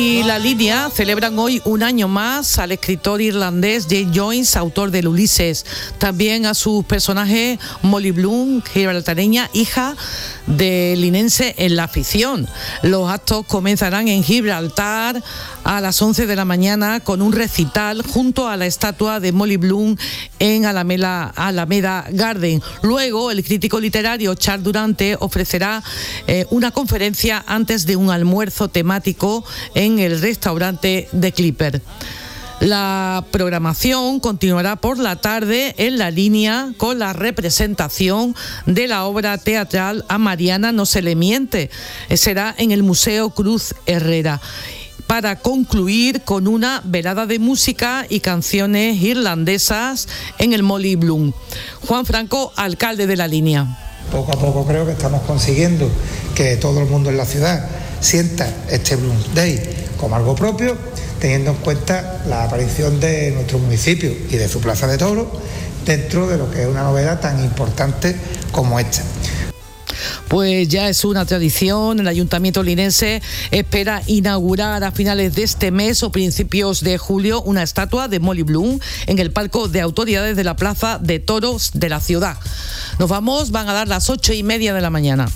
y La Línea celebran hoy un año más al escritor irlandés James Joyce, autor del Ulises. También a su personaje Molly Bloom, gibraltareña, hija de linense en la ficción. Los actos comenzarán en Gibraltar a las 11 de la mañana con un recital junto a la estatua de Molly Bloom en Alameda Garden. Luego, el crítico literario Charles Durante ofrecerá una conferencia antes de un almuerzo temático en el restaurante de Clipper. La programación continuará por la tarde en La Línea con la representación de la obra teatral A Mariana no se le miente. Será en el Museo Cruz Herrera, para concluir con una velada de música y canciones irlandesas en el Molly Bloom. Juan Franco, alcalde de La Línea. Poco a poco creo que estamos consiguiendo que todo el mundo en la ciudad sienta este Bloom Day como algo propio, teniendo en cuenta la aparición de nuestro municipio y de su plaza de toros dentro de lo que es una novedad tan importante como esta. Pues ya es una tradición, el Ayuntamiento linense espera inaugurar a finales de este mes o principios de julio una estatua de Molly Bloom en el palco de autoridades de la Plaza de Toros de la ciudad. Nos vamos, van a dar las 8:30 de la mañana.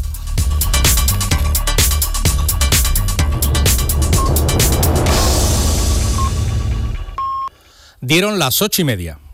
Dieron las 8:30.